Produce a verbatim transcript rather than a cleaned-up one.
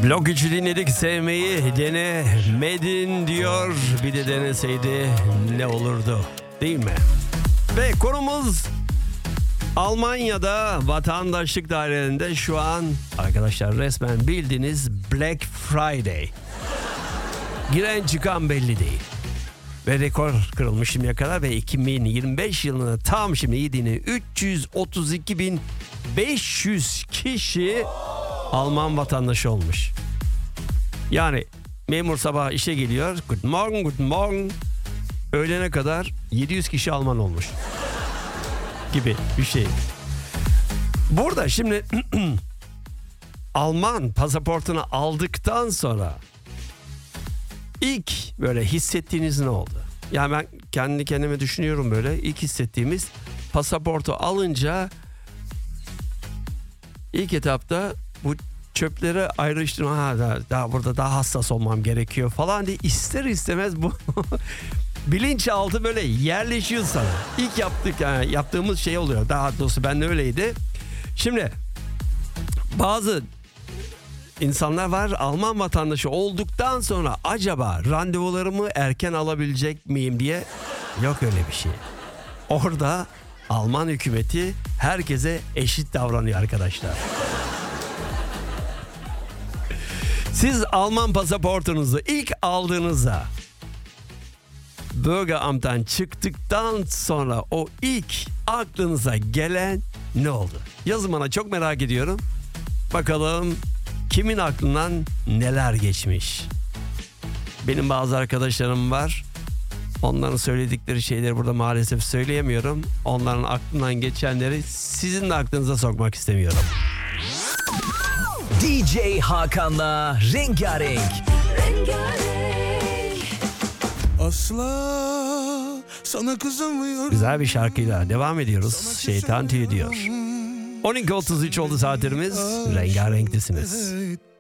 Blok üçü dinledik, sevmeyi denemedin diyor. Bir de deneseydi ne olurdu, değil mi? Ve konumuz Almanya'da vatandaşlık dairelerinde şu an arkadaşlar resmen bildiğiniz Black Friday. Giren çıkan belli değil. Ve rekor kırılmış şimdiye kadar ve iki bin yirmi beş yılında tam şimdi iyi dinle üç yüz otuz iki bin beş yüz kişi Alman vatandaşı olmuş. Yani memur sabah işe geliyor. Guten Morgen, guten Morgen. Öğlene kadar yedi yüz kişi Alman olmuş. Gibi bir şey. Burada şimdi Alman pasaportunu aldıktan sonra ilk böyle hissettiğiniz ne oldu? Yani ben kendi kendime düşünüyorum böyle. İlk hissettiğimiz pasaportu alınca ilk etapta bu çöpleri ayrıştırma, ha, daha, daha burada daha hassas olmam gerekiyor falan diye ister istemez bu bilinçaltı böyle yerleşiyor sana. İlk yaptık yani yaptığımız şey oluyor. Daha doğrusu ben de öyleydi. Şimdi bazı insanlar var, Alman vatandaşı olduktan sonra acaba randevularımı erken alabilecek miyim diye. Yok öyle bir şey. Orada Alman hükümeti herkese eşit davranıyor arkadaşlar. Siz Alman pasaportunuzu ilk aldığınızda Bürgeramt'tan çıktıktan sonra o ilk aklınıza gelen ne oldu? Yazın bana, çok merak ediyorum. Bakalım kimin aklından neler geçmiş? Benim bazı arkadaşlarım var. Onların söyledikleri şeyleri burada maalesef söyleyemiyorum. Onların aklından geçenleri sizin de aklınıza sokmak istemiyorum. D J Hakan'la Rengarenk. Asla sana kızamıyorum. Güzel bir şarkıyla devam ediyoruz. Şeytan tüyü diyor. on iki otuz üç oldu saatlerimiz. Rengarenktesiniz.